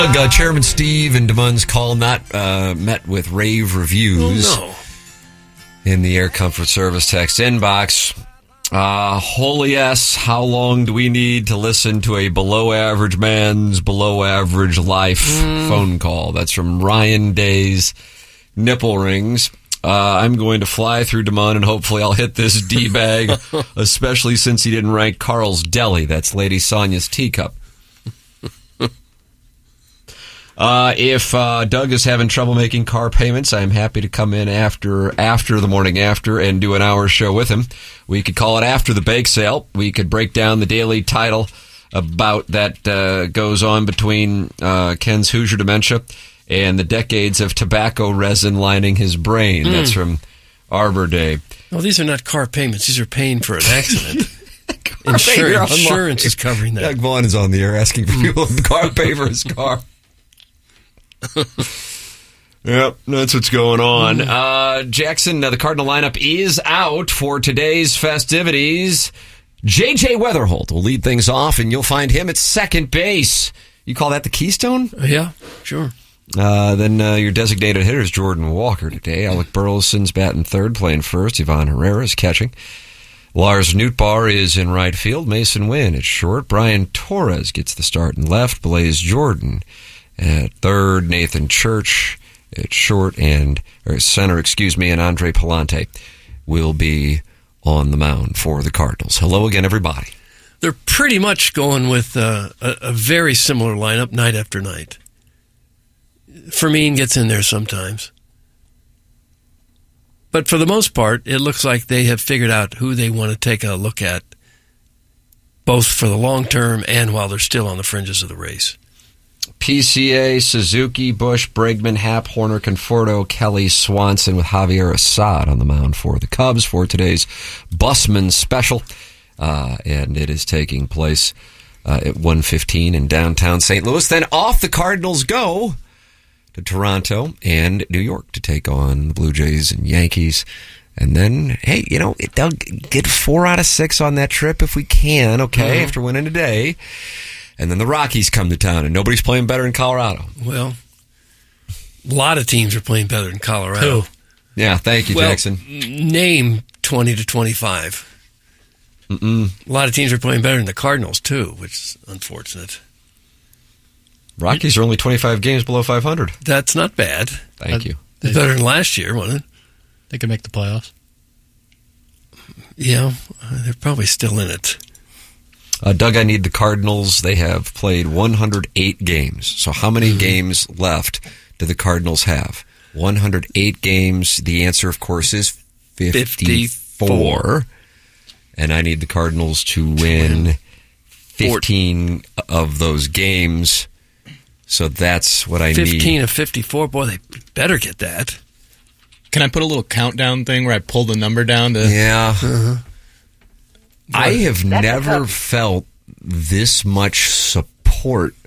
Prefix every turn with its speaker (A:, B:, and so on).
A: Chairman Steve and DeMunn's call not met with rave reviews in the Air Comfort Service text inbox. Holy S, how long do we need to listen to a below-average man's below-average life phone call? That's from Ryan Day's Nipple Rings. I'm going to fly through DeMunn and hopefully I'll hit this D-bag, especially since he didn't rank Carl's Deli. That's Lady Sonia's teacup. If Doug is having trouble making car payments, I'm happy to come in after the morning after and do an hour show with him. We could call it After the Bake Sale. We could break down the daily title about that goes on between Ken's Hoosier dementia and the decades of tobacco resin lining his brain. That's from Arbor Day.
B: No, these are not car payments. These are paying for an accident. Insurance is covering that.
A: Doug Vaughn is on the air asking for people to pay for his car. Yep, that's what's going on. Jackson, the Cardinal lineup is out for today's festivities. J.J. Weatherholt will lead things off, and you'll find him at second base. You call that the Keystone?
B: Yeah, sure.
A: Then your designated hitter is Jordan Walker today. Alec Burleson's batting third, playing first. Ivan Herrera is catching. Lars Nootbaar is in right field. Mason Wynn at short. Brian Torres gets the start in left. Blaze Jordan at third, Nathan Church at short center, and Andre Palante will be on the mound for the Cardinals. Hello again, everybody.
B: They're pretty much going with a very similar lineup night after night. Fermin gets in there sometimes. But for the most part, it looks like they have figured out who they want to take a look at, both for the long term and while they're still on the fringes of the race.
A: PCA, Suzuki, Bush, Bregman, Happ, Horner, Conforto, Kelly, Swanson with Javier Assad on the mound for the Cubs for today's Busman Special. And it is taking place at 1:15 in downtown St. Louis. Then off the Cardinals go to Toronto and New York to take on the Blue Jays and Yankees. And then, hey, they'll get 4 out of 6 on that trip if we can, okay, after winning today. And then the Rockies come to town, and nobody's playing better in Colorado.
B: Well, a lot of teams are playing better in Colorado.
A: Who? Yeah, thank you, Jackson.
B: Name 20 to 25. A lot of teams are playing better than the Cardinals, too, which is unfortunate.
A: Rockies are only 25 games below 500.
B: That's not bad.
A: Thank you.
B: It's better than last year, wasn't it?
C: They can make the playoffs.
B: Yeah, they're probably still in it.
A: Doug, I need the Cardinals. They have played 108 games. So how many games left do the Cardinals have? 108 games. The answer, of course, is 54. And I need the Cardinals to win 15 of those games. So that's what I need.
B: 15 of 54. Boy, they better get that.
C: Can I put a little countdown thing where I pull the number down to...
A: Yeah. I have never felt this much support